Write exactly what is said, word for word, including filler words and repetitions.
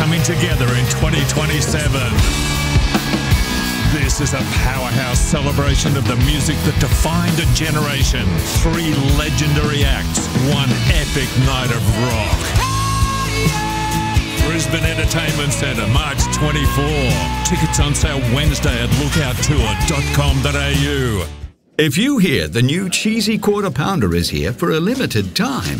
coming together in twenty twenty-seven. This is a powerhouse celebration of the music that defined a generation. Three legendary acts, one epic night of rock. Brisbane Entertainment Centre, March twenty-fourth. Tickets on sale Wednesday at lookout tour dot com dot a u. If you hear the new cheesy quarter pounder is here for a limited time,